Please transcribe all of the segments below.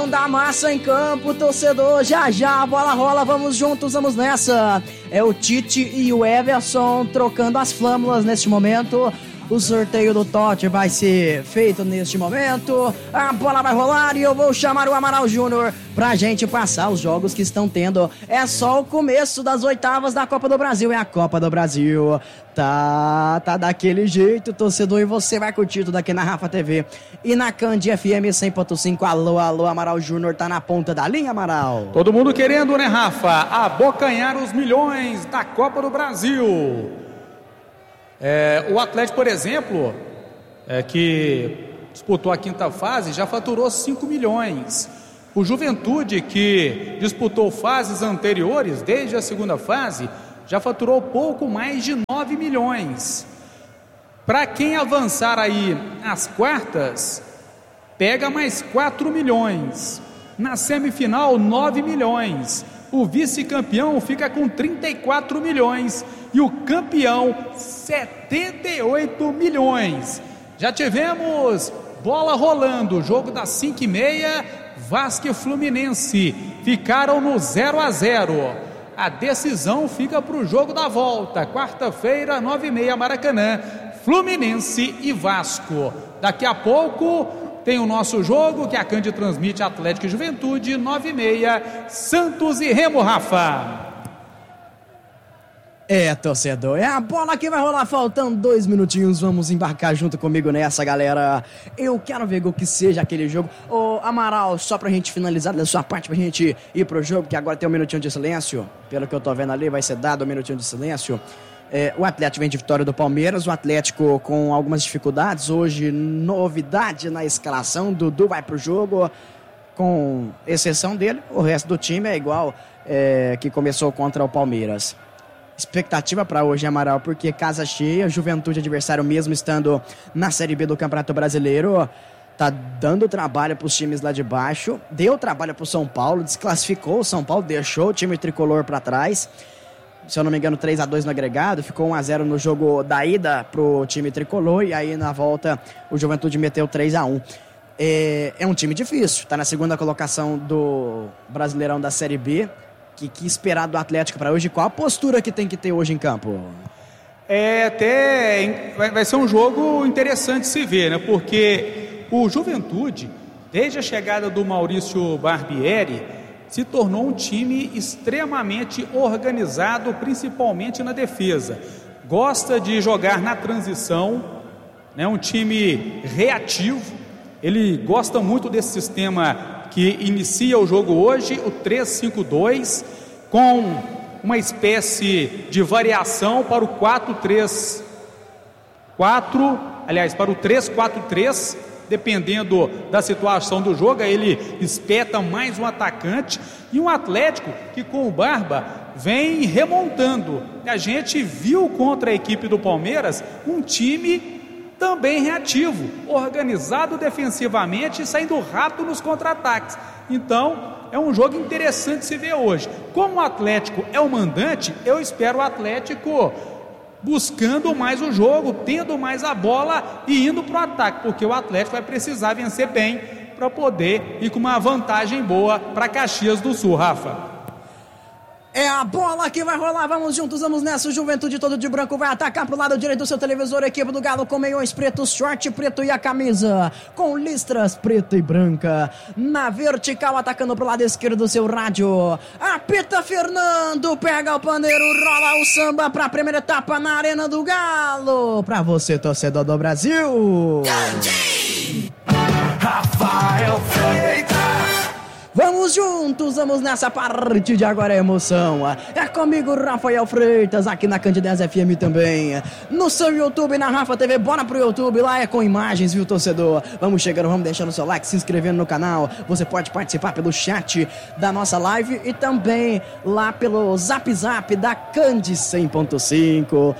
da massa em campo, torcedor. Já já a bola rola, vamos juntos, vamos nessa. É o Tite e o Everson trocando as flâmulas neste momento. O sorteio do Totti vai ser feito neste momento. A bola vai rolar e eu vou chamar o Amaral Júnior pra gente passar os jogos que estão tendo. É só o começo das oitavas da Copa do Brasil. É a Copa do Brasil. Tá daquele jeito, torcedor. E você vai curtir tudo aqui na Rafa TV e na Candi FM 100.5. Alô, Amaral Júnior. Tá na ponta da linha, Amaral. Todo mundo querendo, né, Rafa? Abocanhar os milhões da Copa do Brasil. O Atlético, por exemplo, que disputou a quinta fase, já faturou 5 milhões. O Juventude, que disputou fases anteriores, desde a segunda fase, já faturou pouco mais de 9 milhões. Para quem avançar aí às quartas, pega mais 4 milhões. Na semifinal, 9 milhões. O vice-campeão fica com 34 milhões e o campeão 78 milhões. Já tivemos bola rolando, jogo das 5h30, Vasco e Fluminense ficaram no 0-0. A decisão fica para o jogo da volta, quarta-feira, 9h30, Maracanã, Fluminense e Vasco. Daqui a pouco tem o nosso jogo que a Candi transmite, Atlético e Juventude, 9h30, Santos e Remo, Rafa. Torcedor, é a bola que vai rolar, faltando 2 minutinhos, vamos embarcar junto comigo nessa, galera. Eu quero ver o que seja aquele jogo. Ô, Amaral, só pra gente finalizar da sua parte, pra gente ir pro jogo, que agora tem um minutinho de silêncio, pelo que eu tô vendo ali, vai ser dado um minutinho de silêncio. O Atlético vem de vitória do Palmeiras, o Atlético com algumas dificuldades, hoje novidade na escalação, Dudu vai pro jogo, com exceção dele, o resto do time é igual que começou contra o Palmeiras. Expectativa para hoje, Amaral, porque casa cheia, Juventude adversário mesmo estando na Série B do Campeonato Brasileiro, tá dando trabalho para os times lá de baixo, deu trabalho para o São Paulo, desclassificou o São Paulo, deixou o time tricolor para trás, se eu não me engano 3-2 no agregado, ficou 1-0 no jogo da ida pro time tricolor e aí na volta o Juventude meteu 3-1. É um time difícil, tá na segunda colocação do Brasileirão da Série B. Que esperar do Atlético para hoje? Qual a postura que tem que ter hoje em campo? Vai ser um jogo interessante de se ver, né? Porque o Juventude, desde a chegada do Maurício Barbieri, se tornou um time extremamente organizado, principalmente na defesa. Gosta de jogar na transição, né? Um time reativo. Ele gosta muito desse sistema que inicia o jogo hoje, o 3-5-2, com uma espécie de variação para o 4-3-4, aliás, para o 3-4-3, dependendo da situação do jogo, aí ele espeta mais um atacante, e um Atlético que com o Barba vem remontando. A gente viu contra a equipe do Palmeiras um time também reativo, organizado defensivamente e saindo rápido nos contra-ataques. Então, é um jogo interessante se ver hoje. Como o Atlético é o mandante, eu espero o Atlético buscando mais o jogo, tendo mais a bola e indo para o ataque, porque o Atlético vai precisar vencer bem para poder ir com uma vantagem boa para Caxias do Sul, Rafa. É a bola que vai rolar, vamos juntos, vamos nessa. O Juventude todo de branco vai atacar pro lado direito do seu televisor. A equipe do Galo com meiões pretos, short preto e a camisa com listras preta e branca. Na vertical, atacando pro lado esquerdo do seu rádio. Apita Fernando, pega o pandeiro, rola o samba pra primeira etapa na Arena do Galo. Pra você, torcedor do Brasil. Rafael Freitas. Vamos juntos, vamos nessa, a partir de agora é emoção. É comigo, Rafael Freitas, aqui na Candidez FM também. No seu YouTube, na Rafa TV, bora pro YouTube, lá é com imagens, viu, torcedor? Vamos chegando, vamos deixando o seu like, se inscrevendo no canal. Você pode participar pelo chat da nossa live e também lá pelo Zap Zap da Candi 100.5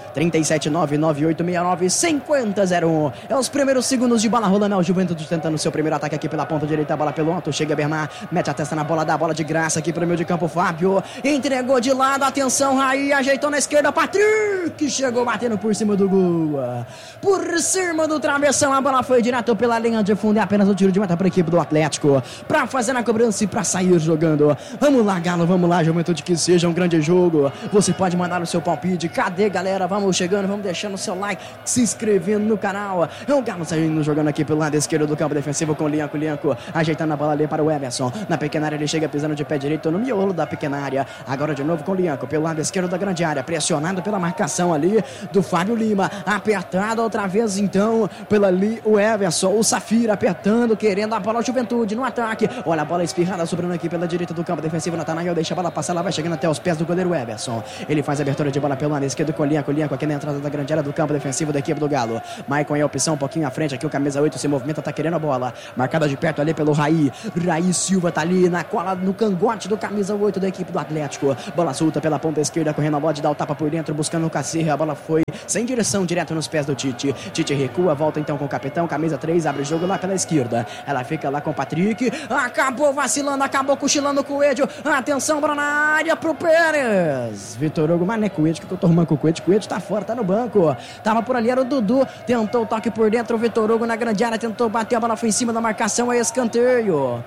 37998695001. É os primeiros segundos de bola rolando, o Juventude tentando seu primeiro ataque aqui pela ponta direita, a bola pelo alto, chega a Bernard, mete a testa encosta na bola, dá a bola de graça aqui pro meio de campo, Fábio. Entregou de lado, atenção, Raí, ajeitou na esquerda, Patrick chegou batendo por cima do gol. Por cima do travessão, a bola foi direto pela linha de fundo. É apenas o tiro de meta para a equipe do Atlético, para fazer a cobrança e para sair jogando. Vamos lá, Galo, vamos lá, Juventude, que seja um grande jogo. Você pode mandar o seu palpite. Cadê, galera? Vamos chegando, vamos deixando o seu like, se inscrevendo no canal. É o Galo saindo jogando aqui pelo lado esquerdo do campo defensivo com o Lianco, ajeitando a bola ali para o Everson. Na pequena área ele chega pisando de pé direito no miolo da pequena área. Agora de novo com o Lianco pelo lado esquerdo da grande área, pressionado pela marcação ali do Fábio Lima. Apertado outra vez então pela ali o Everson, o Safira apertando, querendo a bola ao Juventude no ataque. Olha a bola espirrada sobrando aqui pela direita do campo defensivo. Natanael deixa a bola passar, ela vai chegando até os pés do goleiro Everson. Ele faz a abertura de bola pelo lado esquerdo com o Lianco aqui na entrada da grande área do campo defensivo da equipe do Galo. Maicon é a opção um pouquinho à frente aqui, o camisa 8 se movimenta, tá querendo a bola, marcada de perto ali pelo Raí Silva, tá ali na cola, no cangote do camisa 8 da equipe do Atlético. Bola solta pela ponta esquerda, correndo a bola, dá o tapa por dentro, buscando o Cacirra. A bola foi sem direção, direto nos pés do Tite. Tite recua, volta então com o capitão, camisa 3, abre o jogo lá pela esquerda. Ela fica lá com o Patrick, acabou vacilando, acabou cochilando com o Coelho. Atenção, bola na área pro Pérez. Vitor Hugo, mas não é Coelho que eu tô arrumando com o Coelho. Coelho tá fora, tá no banco. Tava por ali, era o Dudu, tentou o toque por dentro, o Vitor Hugo na grande área, tentou bater, a bola foi em cima da marcação, é escanteio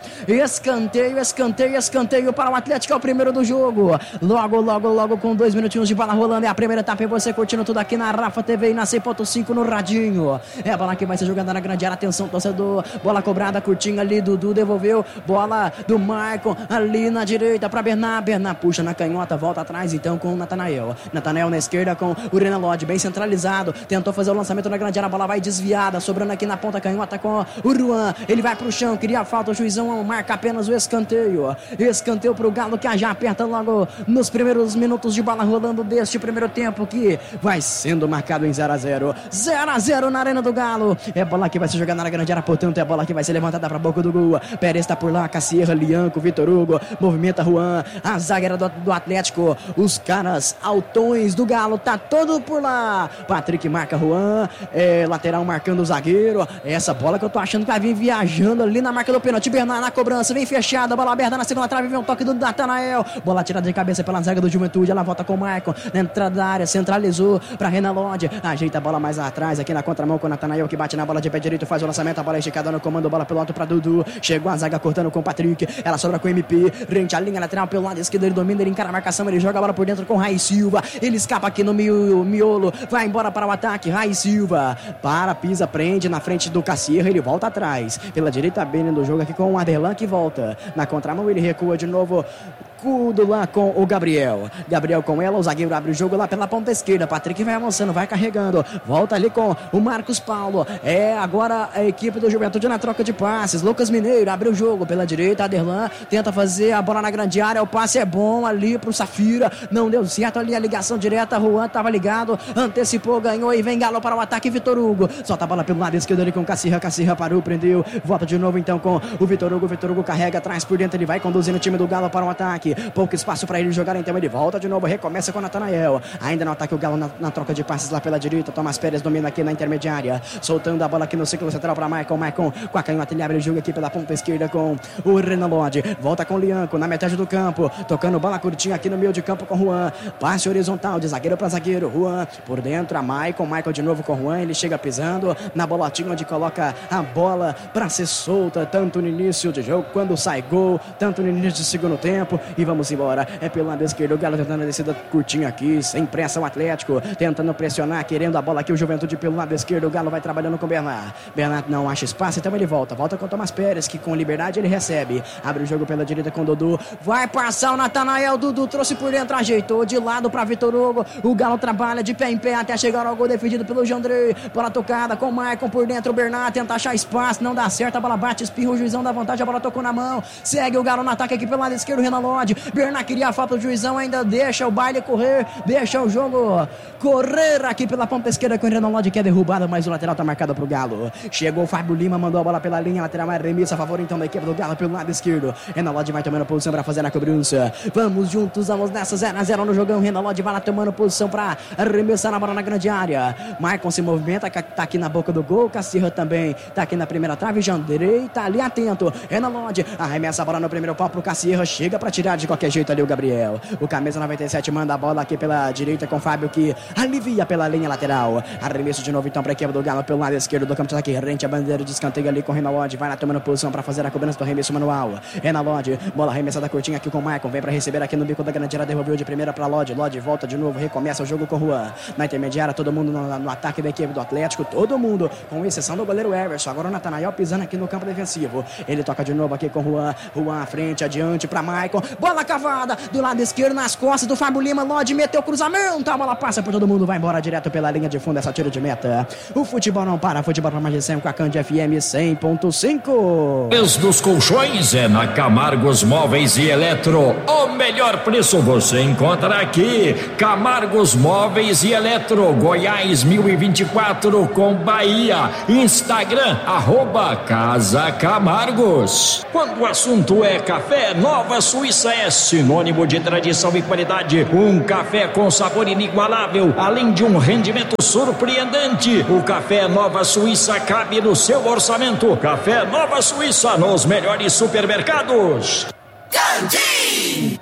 para o Atlético, é o primeiro do jogo. Logo com 2 minutinhos de bola rolando, é a primeira etapa e você curtindo tudo aqui na Rafa TV e na 100.5 no radinho. É a bola que vai ser jogada na grande área, atenção torcedor, bola cobrada, curtinha ali, Dudu devolveu, bola do Maicon ali na direita para Bernard puxa na canhota, volta atrás então com o Natanael na esquerda com o Renan Lodge, bem centralizado, tentou fazer o lançamento na grande área, a bola vai desviada, sobrando aqui na ponta canhota com o Ruan, ele vai pro chão, queria a falta, o juizão marca apenas o escanteio pro Galo, que já aperta logo nos primeiros minutos de bola rolando deste primeiro tempo, que vai sendo marcado em 0-0 na arena do Galo. É bola que vai ser jogada na grande área, portanto é bola que vai ser levantada pra boca do gol. Pérez tá por lá, Cacierra, Lianco, Vitor Hugo, movimenta Juan, a zagueira do Atlético, os caras altões do Galo, tá todo por lá. Patrick marca Juan, lateral marcando o zagueiro. Essa bola que eu tô achando que vai vir viajando ali na marca do pênalti. Bernard na cobrança, vem fechada, bola aberta na segunda trave, vem um toque do Natanael, bola tirada de cabeça pela zaga do Juventude, ela volta com o Maicon, na entrada da área, centralizou pra Renan Lodge, ajeita a bola mais atrás, aqui na contramão com o Natanael, que bate na bola de pé direito, faz o lançamento, a bola esticada no comando, bola pelo alto pra Dudu, chegou a zaga cortando com o Patrick, ela sobra com o MP, rente à linha lateral pelo lado esquerdo, ele domina, ele encara a marcação, ele joga a bola por dentro com o Raí Silva, ele escapa aqui no miolo, vai embora para o ataque, Raí Silva, pisa, prende na frente do Cacierra, ele volta atrás, pela direita bem do jogo aqui com o Aderlan, que volta, na contramão ele recua de novo, lá com o Gabriel com ela, o zagueiro abre o jogo lá pela ponta esquerda, Patrick vai avançando, vai carregando, volta ali com o Marcos Paulo, agora a equipe do Juventude na troca de passes, Lucas Mineiro abre o jogo pela direita, Aderlan tenta fazer a bola na grande área, o passe é bom ali pro Safira, não deu certo ali a ligação direta, Juan tava ligado, antecipou, ganhou e vem Galo para o ataque, Vitor Hugo, solta a bola pelo lado esquerdo ali com o Cacierra parou, prendeu, volta de novo então com o Vitor Hugo carrega atrás por dentro, ele vai conduzindo o time do Galo para o ataque, pouco espaço para ele jogar, então ele volta de novo, recomeça com o Natanael, ainda no ataque o Galo na troca de passes lá pela direita, Tomás Pérez domina aqui na intermediária, soltando a bola aqui no círculo central para Maicon com a canhota, ele abre o jogo aqui pela ponta esquerda com o Renan Lodge, volta com o Lianco na metade do campo, tocando bola curtinha aqui no meio de campo com o Juan, passe horizontal de zagueiro para zagueiro, Juan por dentro, a Maicon de novo com o Juan, ele chega pisando na bolotinha onde coloca a bola para ser solta, tanto no início de jogo quando sai gol, tanto no início do segundo tempo, e vamos embora, é pelo lado esquerdo, o Galo tentando a descida curtinha aqui, sem pressa o Atlético, tentando pressionar, querendo a bola aqui, o Juventude pelo lado esquerdo, o Galo vai trabalhando com o Bernard não acha espaço, então ele volta com o Tomás Pérez, que com liberdade ele recebe, abre o jogo pela direita com o Dudu, vai passar o Natanael, Dudu trouxe por dentro, ajeitou de lado para Vitor Hugo, o Galo trabalha de pé em pé até chegar ao gol defendido pelo Jandrei, bola tocada com o Maicon por dentro, o Bernard tenta achar espaço, não dá certo, a bola bate, espirra, o juizão dá vontade, a bola tocou na mão, segue o Galo no ataque aqui pelo lado esquerdo, Renan Lodge, Lodge. Bernard queria a falta, o juizão ainda deixa o baile correr, deixa o jogo correr aqui pela ponta esquerda com o Renan Lodge, que é derrubado, mas o lateral tá marcado pro Galo. Chegou o Fábio Lima, mandou a bola pela linha lateral, mais remissa a favor então da equipe do Galo pelo lado esquerdo. Renan Lodge vai tomando posição pra fazer a cobrança. Vamos juntos, vamos nessa 0-0 no jogão. Renan Lodge vai lá tomando posição pra arremessar na bola na grande área. Maicon se movimenta, tá aqui na boca do gol. Cassirra também tá aqui na primeira trave. Jandrei tá ali atento. Renan Lodge arremessa a bola no primeiro pau pro Cassirra, chega pra tirar de qualquer jeito ali o Gabriel. O camisa 97 manda a bola aqui pela direita com o Fábio, que alivia pela linha lateral. Arremesso de novo então pra equipe do Galo pelo lado esquerdo do campo de ataque. Rente a bandeira de escanteio ali com o Renan Lodge, vai lá tomando posição pra fazer a cobrança do arremesso manual. Renan Lodge, bola arremessada curtinha aqui com o Maicon, vem pra receber aqui no bico da grande área, devolveu de primeira pra Lodge. Lodge volta de novo, recomeça o jogo com o Juan. Na intermediária, todo mundo no ataque da equipe do Atlético, todo mundo, com exceção do goleiro Everson. Agora o Natanael pisando aqui no campo defensivo. Ele toca de novo aqui com o Juan. Juan à frente, adiante pra Maicon. Bola cavada do lado esquerdo nas costas do Fábio Lima. Lodge meteu o cruzamento. A bola passa por todo mundo, vai embora direto pela linha de fundo. Essa tiro de meta. O futebol não para. Futebol para mais de 100 com a Cande FM 100.5. Preço dos colchões é na Camargos Móveis e Eletro. O melhor preço você encontra aqui. Camargos Móveis e Eletro, Goiás 1024 com Bahia. Instagram @Casa Camargos. Quando o assunto é café, Nova Suíça é sinônimo de tradição e qualidade. Um café com sabor inigualável, além de um rendimento surpreendente. O café Nova Suíça cabe no seu orçamento. Café Nova Suíça nos melhores supermercados. Candim!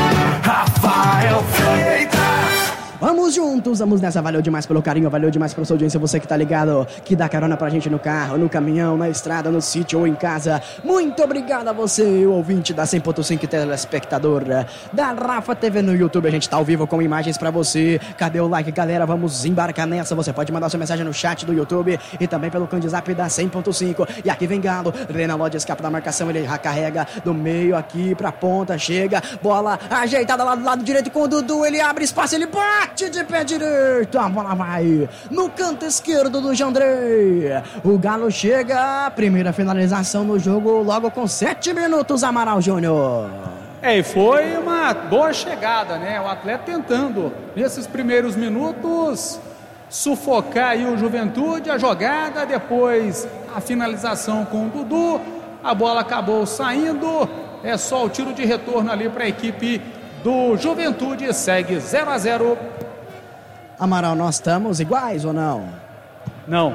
Rafael Freitas! Vamos juntos, vamos nessa. Valeu demais pelo carinho, valeu demais pela sua audiência. Você que tá ligado, que dá carona pra gente no carro, no caminhão, na estrada, no sítio ou em casa. Muito obrigado a você, o ouvinte da 100.5, telespectador da Rafa TV no YouTube. A gente tá ao vivo com imagens pra você. Cadê o like, galera? Vamos embarcar nessa. Você pode mandar sua mensagem no chat do YouTube e também pelo Candizap da 100.5. E aqui vem Galo. Renan Lodge escapa da marcação, ele carrega do meio aqui pra ponta, chega, bola ajeitada lá do lado direito com o Dudu, ele abre espaço, ele bate de pé direito, a bola vai no canto esquerdo do Jandrei. O Galo chega, primeira finalização no jogo logo com 7 minutos, Amaral Júnior. E foi uma boa chegada, né? O atleta tentando, nesses primeiros minutos, sufocar aí o Juventude, a jogada, depois a finalização com o Dudu, a bola acabou saindo, é só o tiro de retorno ali para a equipe do Juventude, segue 0-0. Amaral, nós estamos iguais ou não? Não.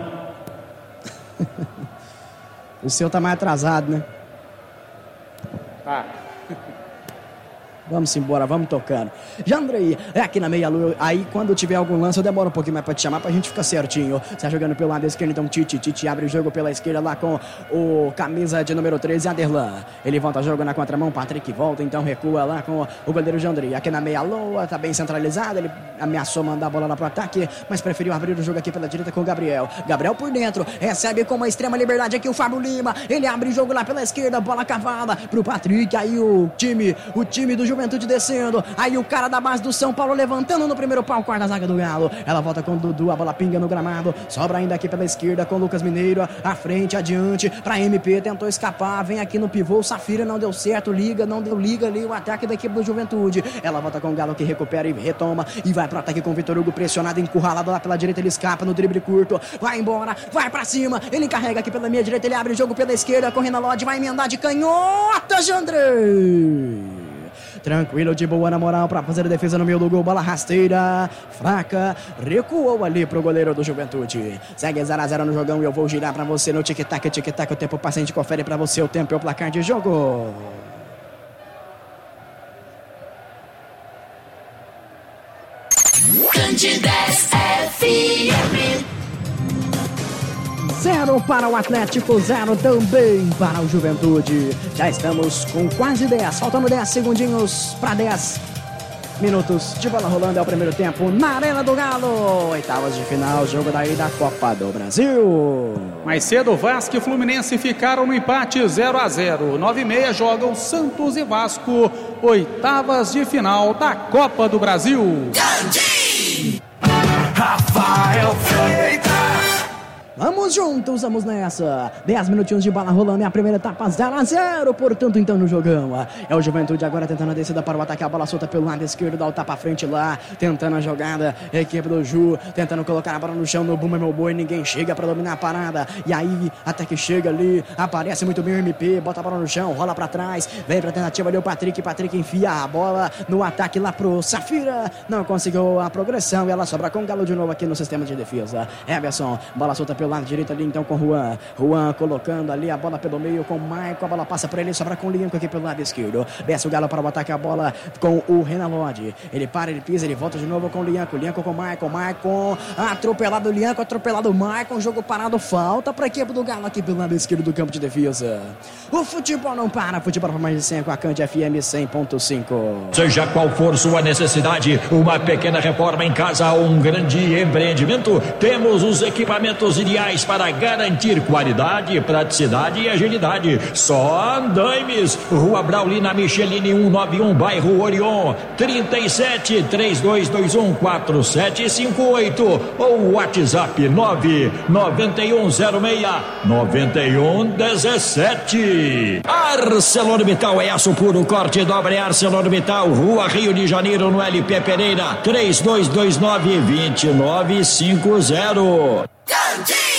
O seu tá mais atrasado, né? Tá. Vamos embora, vamos tocando. Jandrei, é aqui na meia-lua. Aí quando tiver algum lance eu demoro um pouquinho mais pra te chamar pra gente ficar certinho. Você tá jogando pelo lado esquerdo, então Tite abre o jogo pela esquerda lá com o camisa de número 13, Aderlan. Ele volta o jogo na contramão, Patrick volta, então recua lá com o goleiro Jandrei. Aqui na meia-lua, tá bem centralizado, ele ameaçou mandar a bola lá pro ataque, mas preferiu abrir o jogo aqui pela direita com o Gabriel. Gabriel por dentro, recebe com uma extrema liberdade aqui o Fábio Lima. Ele abre o jogo lá pela esquerda, bola cavada pro Patrick, aí o time do Juventude descendo, aí o cara da base do São Paulo levantando no primeiro pau, quarta zaga do Galo, ela volta com o Dudu, a bola pinga no gramado, sobra ainda aqui pela esquerda com o Lucas Mineiro, à frente, adiante, pra MP, tentou escapar, vem aqui no pivô, o Safira não deu certo, não deu liga ali, o ataque da equipe do Juventude, ela volta com o Galo que recupera e retoma, e vai pro ataque com o Vitor Hugo, pressionado, encurralado lá pela direita, ele escapa no drible curto, vai embora, vai pra cima, ele carrega aqui pela minha direita, ele abre o jogo pela esquerda, correndo a Lodge, vai emendar de canhota, Jandrei. Tranquilo, de boa na moral pra fazer a defesa no meio do gol, bola rasteira, fraca, recuou ali pro goleiro do Juventude. Segue 0-0 no jogão e eu vou girar pra você no tic-tac, o tempo passa, a gente confere pra você o tempo e o placar de jogo. Candidez FM. 0 para o Atlético, 0 também para o Juventude. Já estamos com quase 10, faltando 10 segundinhos para 10 minutos de bola rolando. É o primeiro tempo na Arena do Galo. Oitavas de final, jogo daí da Copa do Brasil. Mais cedo, Vasco e Fluminense ficaram no empate 0-0. 9h30 jogam Santos e Vasco, oitavas de final da Copa do Brasil. Candim! Rafael Freitas! Vamos juntos, vamos nessa. 10 minutinhos de bola rolando, é a primeira etapa 0-0, portanto, então no jogão. É o Juventude agora tentando a descida para o ataque, a bola solta pelo lado esquerdo, dá o tapa à frente lá, tentando a jogada, equipe do Ju, tentando colocar a bola no chão, no Bumba meu boi, ninguém chega para dominar a parada, e aí, até que chega ali, aparece muito bem o MP, bota a bola no chão, rola para trás, vem pra tentativa ali o Patrick enfia a bola no ataque lá pro Safira, não conseguiu a progressão, e ela sobra com o Galo de novo aqui no sistema de defesa. Everson, bola solta pelo lado direito ali então com Juan colocando ali a bola pelo meio com o Maicon, a bola passa por ele, sobra com o Lianco aqui pelo lado esquerdo, desce o Galo para o ataque, a bola com o Renan Lodge, ele para, ele pisa, ele volta de novo com o Lianco com o Maicon, atropelado o Lianco, atropelado o Maicon, jogo parado, falta para a equipe do Galo aqui pelo lado esquerdo do campo de defesa. O futebol não para, futebol por mais de 100 com a Cante FM 100.5. Seja qual for sua necessidade, uma pequena reforma em casa ou um grande empreendimento, temos os equipamentos ideais para garantir qualidade, praticidade e agilidade. Só Andaimes, Rua Braulina Michelini 191, bairro Orion, 37 3221 4758 ou WhatsApp 99106 9117. ArcelorMittal é aço puro, corte dobre ArcelorMittal, Rua Rio de Janeiro, no LP Pereira, 3229-2950.